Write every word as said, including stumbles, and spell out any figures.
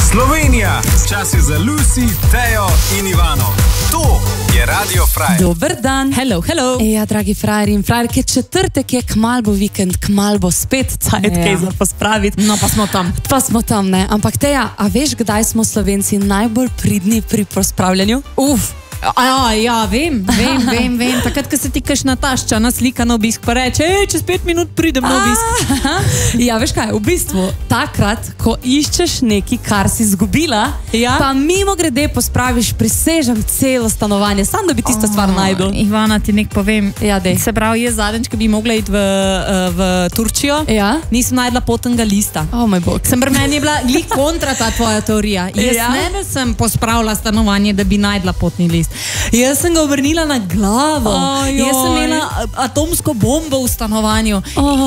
Slovenija, čas je za Lucy, Tejo in Ivano. To je Radio Frajer. Dober dan. Hello, hello. Ja, dragi frajeri in frajerke, četrtek je, kmal bo vikend, kmal bo spet cajt, Ja. kaj za pospraviti. No, pa smo tam. Pa smo tam, ne. Ampak Teja, a veš, kdaj smo Slovenci najbolj pridni pri pospravljanju? Uf. A, ja, vem, vem, vem, vem. Takrat, ko se ti kakšna tašča naslika na obisk, pa reče, ej, čez pet minut pridem na obisk. Ja, veš kaj, v bistvu, takrat, ko iščeš nekaj, kar si izgubila, Ja. pa mimo grede pospraviš, prisežem celo stanovanje, samo da bi tisto stvar najdel. Ivana, ti nek povem. Ja, dej. Se pravi, jaz zadnjič, ko bi mogla iti v, eh, v Turčijo, Ja? nisem najdla potnega lista. O, moj bog. Sem pri meni je bila glih kontra ta tvoja teorija. Jaz Ja. ne bi sem pospravila stanovanje, da bi najdla potni list. Jaz sem ga obrnila na glavo. Ojoj. Jaz sem imela a- atomsko bombo v stanovanju. Oh.